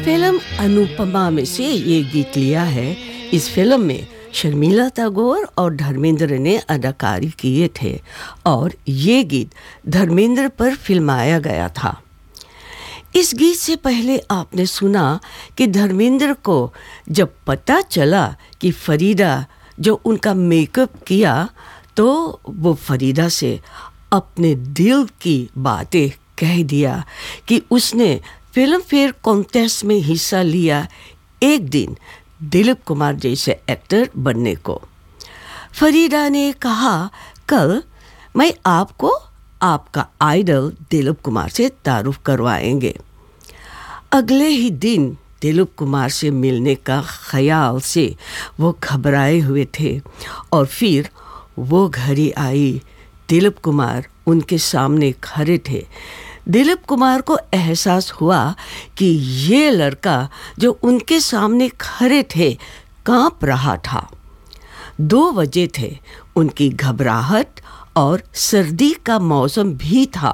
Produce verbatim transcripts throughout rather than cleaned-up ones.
Film Anupama में से ये गीत लिया है। इस फिल्म में शर्मिला टैगोर और धर्मेंद्र ने अदाकारी किए थे और ये गीत धर्मेंद्र पर फिल्माया गया था। इस गीत से पहले आपने सुना कि धर्मेंद्र को जब पता चला कि फरीदा जो उनका मेकअप किया तो वो फरीदा से अपने दिल की बातें कह दिया कि उसने फिल्म फेयर कॉन्टेस्ट में हिस्सा लिया एक दिन दिलीप कुमार जैसे एक्टर बनने को। फरीदा ने कहा, कल मैं आपको आपका आइडल दिलीप कुमार से तारुफ करवाएंगे। अगले ही दिन दिलीप कुमार से मिलने का ख्याल से वो घबराए हुए थे और फिर वो घड़ी आई। दिलीप कुमार उनके सामने खड़े थे। दिलीप कुमार को एहसास हुआ कि ये लड़का जो उनके सामने खड़े थे कांप रहा था। दो बजे थे। उनकी घबराहट और सर्दी का मौसम भी था।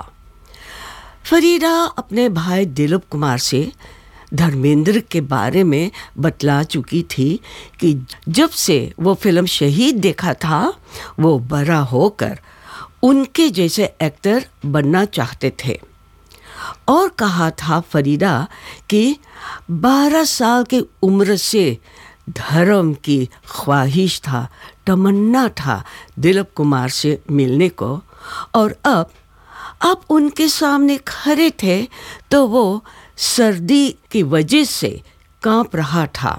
फरीदा अपने भाई दिलीप कुमार से धर्मेंद्र के बारे में बतला चुकी थी कि जब से वो फिल्म शहीद देखा था वो बड़ा होकर उनके जैसे एक्टर बनना चाहते थे और कहा था फरीदा कि बारह साल की उम्र से धर्म की ख्वाहिश था, तमन्ना था दिलीप कुमार से मिलने को और अब अब उनके सामने खड़े थे तो वो सर्दी की वजह से कांप रहा था।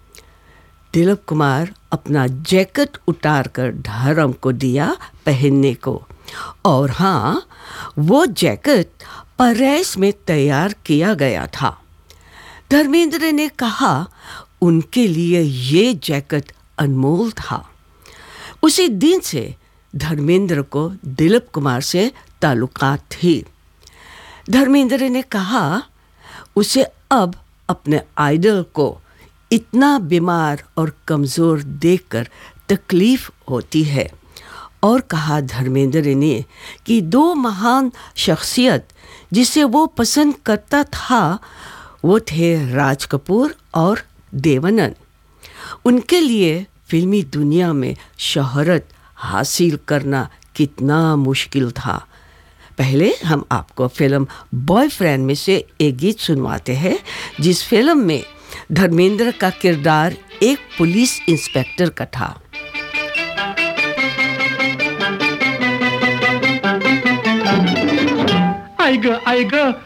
दिलीप कुमार अपना जैकेट उतारकर धर्म को दिया पहनने को और हाँ, वो जैकेट पेरिस में तैयार किया गया था। धर्मेंद्र ने कहा उनके लिए ये जैकेट अनमोल था। उसी दिन से धर्मेंद्र को दिलीप कुमार से ताल्लुकात थी। धर्मेंद्र ने कहा उसे अब अपने आइडल को इतना बीमार और कमज़ोर देखकर तकलीफ़ होती है और कहा धर्मेंद्र ने कि दो महान शख्सियत जिसे वो पसंद करता था वो थे राज कपूर और देवानंद। उनके लिए फिल्मी दुनिया में शोहरत हासिल करना कितना मुश्किल था। पहले हम आपको फिल्म बॉयफ्रेंड में से एक गीत सुनवाते हैं जिस फिल्म में धर्मेंद्र का किरदार एक पुलिस इंस्पेक्टर का था। आई ग आई ग